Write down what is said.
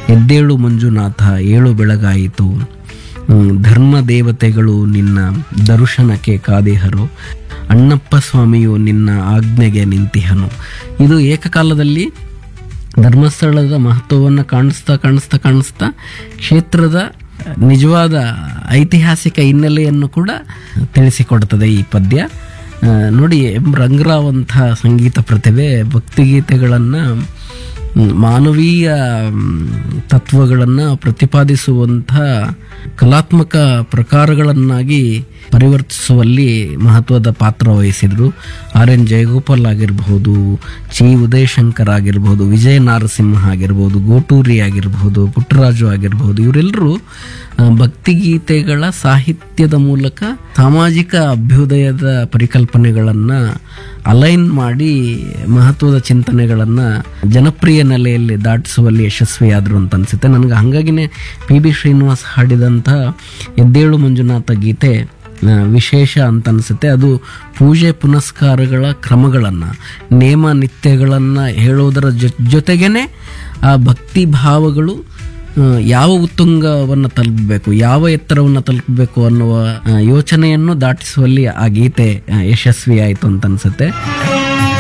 ಎದ್ದೇಳು ಮಂಜುನಾಥ ಏಳು ಬೆಳಗಾಯಿತು, ಧರ್ಮ ದೇವತೆಗಳು ನಿನ್ನ ದರ್ಶನಕ್ಕೆ ಕಾದಿಹರು, ಅಣ್ಣಪ್ಪ ಸ್ವಾಮಿಯು ನಿನ್ನ ಆಜ್ಞೆಗೆ ನಿಂತಿಹನು. ಇದು ಏಕಕಾಲದಲ್ಲಿ ಧರ್ಮಸ್ಥಳದ ಮಹತ್ವವನ್ನು ಕಾಣಿಸ್ತಾ ಕ್ಷೇತ್ರದ ನಿಜವಾದ ಐತಿಹಾಸಿಕ ಹಿನ್ನೆಲೆಯನ್ನು ಕೂಡ ತಿಳಿಸಿಕೊಡ್ತದೆ ಈ ಪದ್ಯ. ನೋಡಿ, ರಂಗರಾವ್ ಅಂಥ ಸಂಗೀತ ಪ್ರತಿಭೆ ಭಕ್ತಿಗೀತೆಗಳನ್ನು ಮಾನವೀಯ ತತ್ವಗಳನ್ನು ಪ್ರತಿಪಾದಿಸುವಂಥ ಕಲಾತ್ಮಕ ಪ್ರಕಾರಗಳನ್ನಾಗಿ ಪರಿವರ್ತಿಸುವಲ್ಲಿ ಮಹತ್ವದ ಪಾತ್ರ ವಹಿಸಿದರು. RN ಜಯಗೋಪಾಲ್ ಆಗಿರಬಹುದು, ಚಿ ಉದಯಶಂಕರ್ ಆಗಿರಬಹುದು, ವಿಜಯ ನಾರಸಿಂಹ ಆಗಿರ್ಬೋದು, ಗೋಟೂರಿ ಆಗಿರಬಹುದು, ಪುಟ್ಟರಾಜು ಆಗಿರಬಹುದು, ಇವರೆಲ್ಲರೂ ಭಕ್ತಿಗೀತೆಗಳ ಸಾಹಿತ್ಯದ ಮೂಲಕ ಸಾಮಾಜಿಕ ಅಭ್ಯುದಯದ ಪರಿಕಲ್ಪನೆಗಳನ್ನು ಅಲೈನ್ ಮಾಡಿ ಮಹತ್ವದ ಚಿಂತನೆಗಳನ್ನು ಜನಪ್ರಿಯ ನೆಲೆಯಲ್ಲಿ ದಾಟಿಸುವಲ್ಲಿ ಯಶಸ್ವಿಯಾದರು ಅಂತ ಅನಿಸುತ್ತೆ ನನಗೆ. ಹಾಗಾಗಿನೇ PB ಶ್ರೀನಿವಾಸ್ ಹಾಡಿದಂಥ ಎದ್ದೇಳು ಮಂಜುನಾಥ ಗೀತೆ ವಿಶೇಷ ಅಂತ ಅನಿಸುತ್ತೆ. ಅದು ಪೂಜೆ ಪುನಸ್ಕಾರಗಳ ಕ್ರಮಗಳನ್ನು, ನೇಮ ನಿತ್ಯಗಳನ್ನು ಹೇಳೋದರ ಜೊತೆಗೇ ಆ ಭಕ್ತಿ ಭಾವಗಳು ಯಾವ ಉತ್ತುಂಗವನ್ನು ತಲುಪಬೇಕು, ಯಾವ ಎತ್ತರವನ್ನು ತಲುಪಬೇಕು ಅನ್ನುವ ಯೋಚನೆಯನ್ನು ದಾಟಿಸುವಲ್ಲಿ ಆ ಗೀತೆ ಯಶಸ್ವಿಯಾಯಿತು ಅಂತ ಅನಿಸುತ್ತೆ.